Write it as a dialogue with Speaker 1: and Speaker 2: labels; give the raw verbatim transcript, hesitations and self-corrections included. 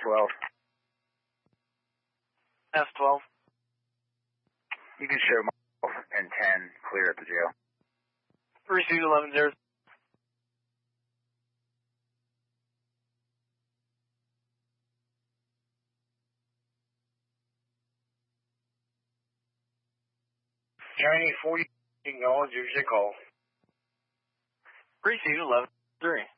Speaker 1: twelve.
Speaker 2: S twelve.
Speaker 1: You can show myself and ten clear at the jail.
Speaker 2: Receive eleven zero.
Speaker 1: Johnny forty, acknowledge your call.
Speaker 2: Receive eleven three.